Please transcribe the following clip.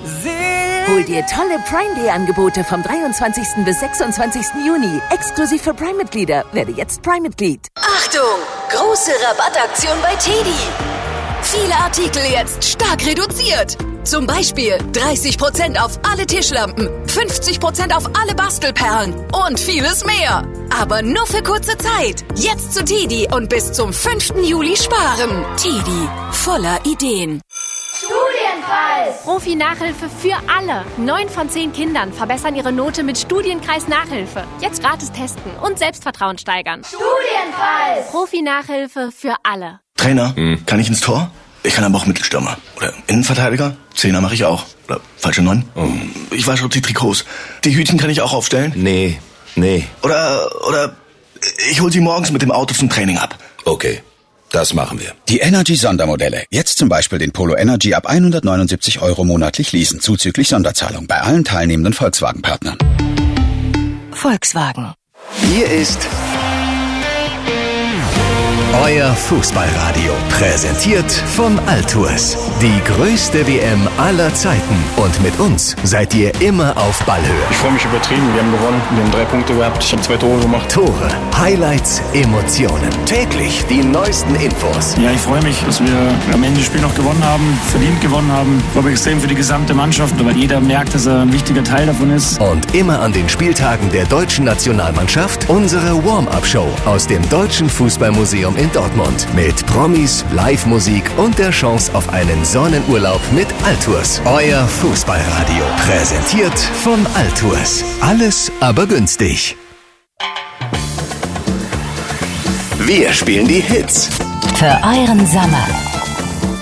Hol dir tolle Prime Day Angebote vom 23. bis 26. Juni. Exklusiv für Prime-Mitglieder. Werde jetzt Prime-Mitglied. Achtung! Große Rabattaktion bei TEDi. Viele Artikel jetzt stark reduziert. Zum Beispiel 30% auf alle Tischlampen, 50% auf alle Bastelperlen und vieles mehr. Aber nur für kurze Zeit. Jetzt zu TEDi und bis zum 5. Juli sparen. TEDi, voller Ideen. Studienpreis! Profi-Nachhilfe für alle. 9 von 10 Kindern verbessern ihre Note mit Studienkreis-Nachhilfe. Jetzt gratis testen und Selbstvertrauen steigern. Studienpreis! Profi-Nachhilfe für alle. Trainer, kann ich ins Tor? Ich kann aber auch Mittelstürmer. Oder Innenverteidiger? Zehner mache ich auch. Oder falsche 9? Ich wasche die Trikots. Die Hütchen kann ich auch aufstellen? Nee. Oder ich hol sie morgens mit dem Auto zum Training ab. Okay, das machen wir. Die Energy-Sondermodelle. Jetzt zum Beispiel den Polo Energy ab 179 € monatlich leasen, zuzüglich Sonderzahlung bei allen teilnehmenden Volkswagen-Partnern. Volkswagen. Hier ist euer Fußballradio, präsentiert von Altours. Die größte WM aller Zeiten. Und mit uns seid ihr immer auf Ballhöhe. Ich freue mich übertrieben. Wir haben gewonnen. Wir haben 3 Punkte gehabt. Ich habe 2 Tore gemacht. Tore, Highlights, Emotionen. Täglich die neuesten Infos. Ja, ich freue mich, dass wir am Ende des Spiels noch gewonnen haben. Verdient gewonnen haben. Ich freue mich extrem für die gesamte Mannschaft, weil jeder merkt, dass er ein wichtiger Teil davon ist. Und immer an den Spieltagen der deutschen Nationalmannschaft unsere Warm-Up-Show aus dem Deutschen Fußballmuseum in Dortmund. Mit Promis, Live-Musik und der Chance auf einen Sonnenurlaub mit Altours. Euer Fußballradio. Präsentiert von Altours. Alles aber günstig. Wir spielen die Hits. Für euren Sommer.